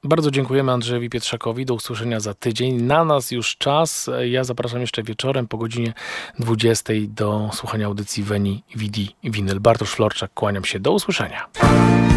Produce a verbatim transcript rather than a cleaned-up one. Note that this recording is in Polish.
Bardzo dziękujemy Andrzejowi Pietrzakowi. Do usłyszenia za tydzień. Na nas już czas. Ja zapraszam jeszcze wieczorem po godzinie dwudziestej do słuchania audycji Veni Vidi Vinyl. Bartosz Florczak, kłaniam się. Do usłyszenia.